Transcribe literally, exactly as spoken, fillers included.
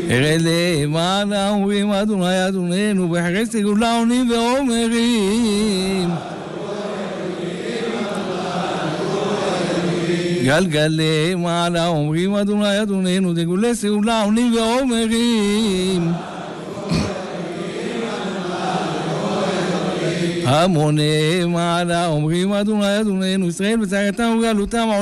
ארד למעלה אומרים אדוני אדוננו בחרס תגולה עונים ואומרים גלגלי מעלה אומרים אדוני אדוננו תגולה סגולה עונים ואומרים המוני מעלה אומרים אדוני אדוננו ישראל בצערתם וגלותם